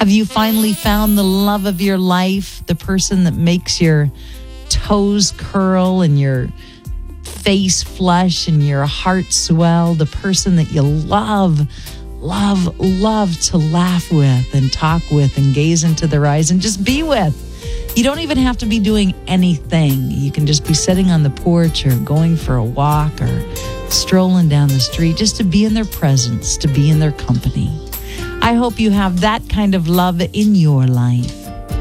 Have you finally found the love of your life, the person that makes your toes curl and your face flush and your heart swell, the person that you love to laugh with and talk with and gaze into their eyes and just be with? You don't even have to be doing anything. You can just be sitting on the porch or going for a walk or strolling down the street just to be in their presence, to be in their company. I hope you have that kind of love in your life.